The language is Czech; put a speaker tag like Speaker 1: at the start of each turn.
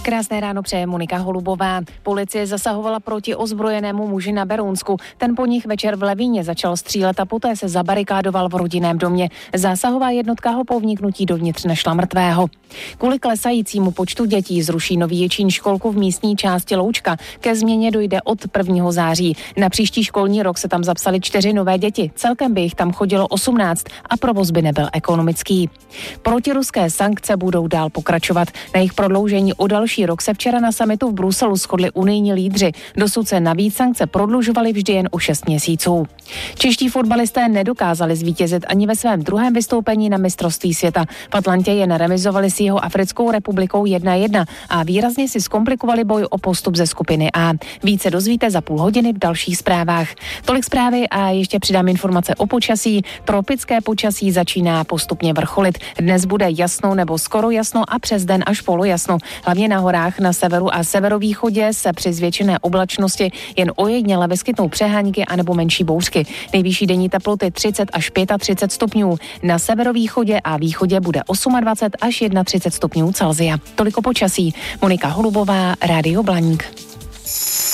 Speaker 1: Krásné ráno přeje Monika Holubová. Policie zasahovala proti ozbrojenému muži na Berounsku. Ten po nich večer v Levíně začal střílet a poté se zabarikádoval v rodinném domě. Zásahová jednotka ho po vniknutí dovnitř našla mrtvého. Kvůli klesajícímu počtu dětí zruší Nový Jičín školku v místní části Loučka. Ke změně dojde od 1. září. Na příští školní rok se tam zapsali 4 nové děti. Celkem by jich tam chodilo 18 a provoz by nebyl ekonomický. Protiruské sankce budou dál pokračovat. Na jejich prodloužení o další rok se včera na summitu v Bruselu shodli unijní lídři. Dosud se navíc sankce prodlužovaly vždy jen o 6 měsíců. Čeští fotbalisté nedokázali zvítězit ani ve svém druhém vystoupení na mistrovství světa. V Atlantě jen remizovali s Jihoafrickou republikou 1-1 a výrazně si zkomplikovali boj o postup ze skupiny A. Více dozvíte za půl hodiny v dalších zprávách. Tolik zprávy a ještě přidám informace o počasí. Tropické počasí začíná postupně vrcholit. Dnes bude jasno nebo skoro jasno a přes den až polojasno. Hlavně na horách na severu a severovýchodě se při zvětšené oblačnosti jen ojediněle vyskytnou přehánky anebo menší bouřky. Nejvyšší denní teploty 30 až 35 stupňů. Na severovýchodě a východě bude 28 až 31 stupňů Celsia. Toliko počasí. Monika Holubová, Rádio Blaník.